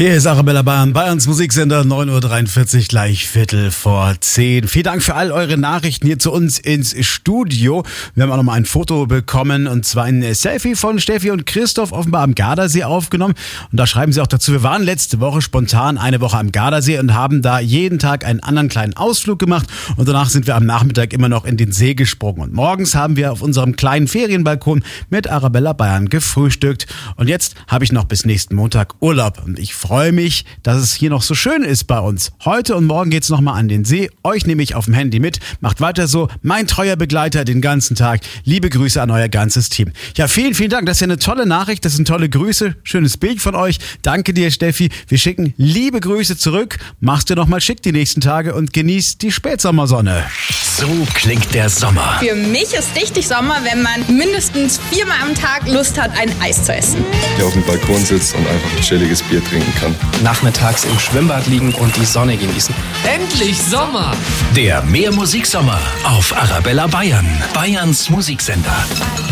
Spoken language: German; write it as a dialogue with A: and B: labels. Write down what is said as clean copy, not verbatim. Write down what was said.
A: Hier ist Arabella Bayern, Bayerns Musiksender, 9.43 Uhr, gleich 9:15. Vielen Dank für all eure Nachrichten hier zu uns ins Studio. Wir haben auch nochmal ein Foto bekommen, und zwar ein Selfie von Steffi und Christoph, offenbar am Gardasee aufgenommen. Und da schreiben sie auch dazu: Wir waren letzte Woche spontan eine Woche am Gardasee und haben da jeden Tag einen anderen kleinen Ausflug gemacht. Und danach sind wir am Nachmittag immer noch in den See gesprungen. Und morgens haben wir auf unserem kleinen Ferienbalkon mit Arabella Bayern gefrühstückt. Und jetzt habe ich noch bis nächsten Montag Urlaub. Und ich freue mich, dass es hier noch so schön ist bei uns. Heute und morgen geht's nochmal an den See. Euch nehme ich auf dem Handy mit. Macht weiter so. Mein treuer Begleiter den ganzen Tag. Liebe Grüße an euer ganzes Team. Ja, vielen, vielen Dank. Das ist ja eine tolle Nachricht. Das sind tolle Grüße. Schönes Bild von euch. Danke dir, Steffi. Wir schicken liebe Grüße zurück. Mach's dir nochmal schick die nächsten Tage und genießt die Spätsommersonne.
B: So klingt der Sommer.
C: Für mich ist richtig Sommer, wenn man mindestens 4-mal am Tag Lust hat, ein Eis zu essen.
D: Der auf dem Balkon sitzt und einfach ein chilliges Bier trinken kann.
E: Nachmittags im Schwimmbad liegen und die Sonne genießen.
F: Endlich Sommer!
B: Der Mehr Musiksommer auf Arabella Bayern, Bayerns Musiksender.